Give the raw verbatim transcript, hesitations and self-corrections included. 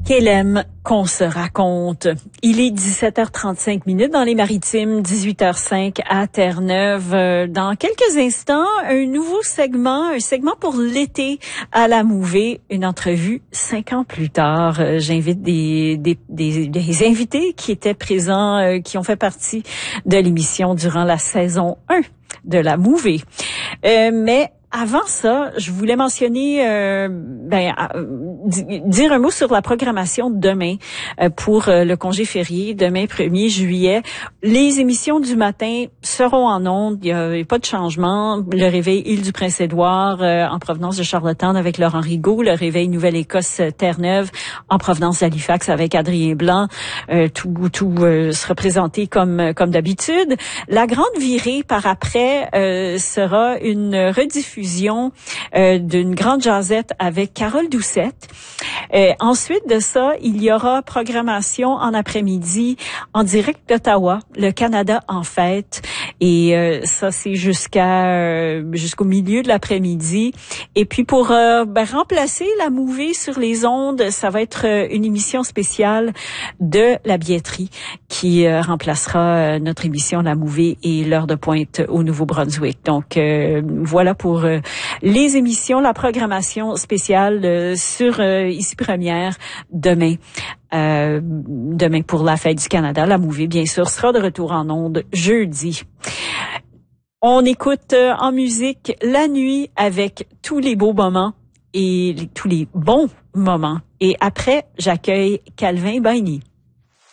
Qu'elle aime qu'on se raconte. Il est dix-sept heures trente-cinq minutes dans les Maritimes, dix-huit heures cinq à Terre-Neuve. Dans quelques instants, un nouveau segment, un segment pour l'été à la Mouvée, une entrevue cinq ans plus tard. J'invite des, des, des, des invités qui étaient présents, qui ont fait partie de l'émission durant la saison un de la Mouvée. Euh, mais Avant ça, je voulais mentionner, euh, ben, euh, dire un mot sur la programmation de demain euh, pour euh, le congé férié, demain premier juillet. Les émissions du matin seront en ondes, il n'y a, a pas de changement. Le réveil Île-du-Prince-Édouard euh, en provenance de Charlottetown avec Laurent Rigaud, le réveil Nouvelle-Écosse Terre-Neuve en provenance d'Halifax avec Adrien Blanc. Euh, tout tout euh, sera présenté comme comme d'habitude. La grande virée par après euh, sera une rediffusion Euh, d'une grande jasette avec Carole Doucette. Euh, ensuite de ça, il y aura programmation en après-midi en direct d'Ottawa, le Canada en fête. Et euh, ça, c'est jusqu'à euh, jusqu'au milieu de l'après-midi. Et puis pour euh, ben, remplacer la Mouvée sur les ondes, ça va être euh, une émission spéciale de la billetterie qui euh, remplacera euh, notre émission La Mouvée et l'heure de pointe au Nouveau-Brunswick. Donc euh, voilà pour euh, les émissions, la programmation spéciale euh, sur euh, Ici Première demain. Euh, demain pour la fête du Canada. La Mouvée, bien sûr, sera de retour en ondes jeudi. On écoute euh, en musique La Nuit avec tous les beaux moments et les, tous les bons moments. Et après, j'accueille Calvin Baigny.